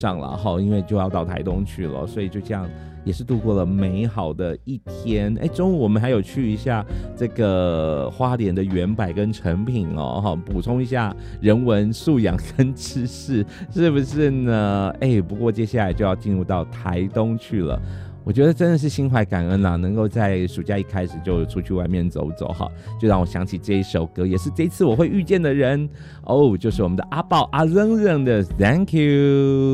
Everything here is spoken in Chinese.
上了哈，因为就要到台东去了，所以就这样也是度过了美好的一天。中午我们还有去一下这个花莲的原百跟成品哦，补充一下人文素养跟知识，是不是呢？不过接下来就要进入到台东去了。我觉得真的是心怀感恩啦，能够在暑假一开始就出去外面走走哈，就让我想起这一首歌，也是这次我会遇见的人哦，就是我们的阿豹阿扔扔的 Thank You。